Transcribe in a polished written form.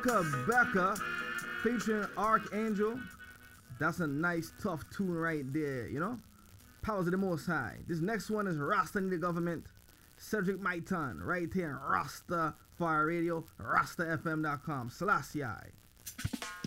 Becca featuring Archangel. That's a nice tough tune right there, you know. Powers of the Most High. This next one is Rasta in the Government. Cedric Maitan, right here in Rasta Fire Radio, rastafm.com. Selassie.